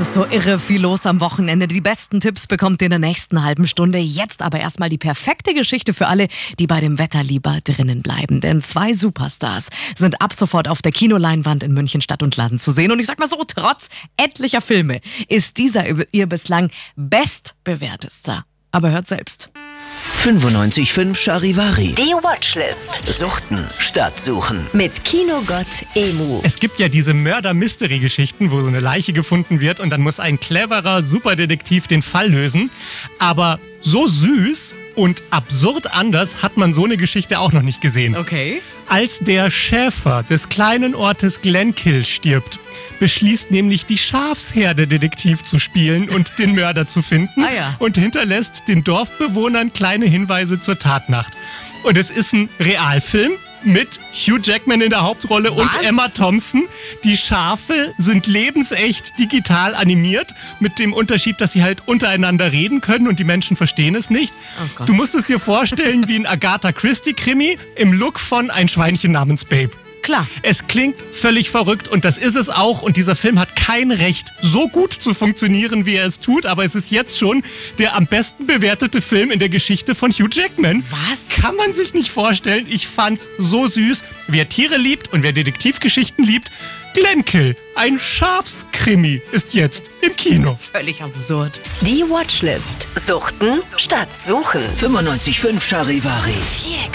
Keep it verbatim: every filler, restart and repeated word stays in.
ist so irre viel los am Wochenende. Die besten Tipps bekommt ihr in der nächsten halben Stunde. Jetzt aber erstmal die perfekte Geschichte für alle, die bei dem Wetter lieber drinnen bleiben. Denn zwei Superstars sind ab sofort auf der Kinoleinwand in München Stadt und Land zu sehen. Und ich sag mal so, trotz etlicher Filme ist dieser ihr bislang bestbewertetster. Aber hört selbst. fünfundneunzig Komma fünf Charivari. Die Watchlist. Suchten statt suchen. Mit Kinogott Emu. Es gibt ja diese Mörder-Mystery-Geschichten, wo so eine Leiche gefunden wird und dann muss ein cleverer Superdetektiv den Fall lösen. Aber so süß und absurd anders hat man so eine Geschichte auch noch nicht gesehen. Okay. Als der Schäfer des kleinen Ortes Glenkill stirbt, beschließt nämlich die Schafsherde Detektiv zu spielen und den Mörder zu finden. Ah ja. Und hinterlässt den Dorfbewohnern kleine Hinweise zur Tatnacht. Und es ist ein Realfilm mit Hugh Jackman in der Hauptrolle. Was? Und Emma Thompson. Die Schafe sind lebensecht digital animiert, mit dem Unterschied, dass sie halt untereinander reden können und die Menschen verstehen es nicht. Oh Gott. Du musst es dir vorstellen wie ein Agatha Christie-Krimi im Look von Ein Schweinchen namens Babe. Klar. Es klingt völlig verrückt und das ist es auch. Und dieser Film hat kein Recht, so gut zu funktionieren, wie er es tut. Aber es ist jetzt schon der am besten bewertete Film in der Geschichte von Hugh Jackman. Was? Kann man sich nicht vorstellen. Ich fand's so süß. Wer Tiere liebt und wer Detektivgeschichten liebt, Glenkill, ein Schafskrimi, ist jetzt im Kino. Völlig absurd. Die Watchlist. Suchten statt suchen. fünfundneunzig Komma fünf Charivari.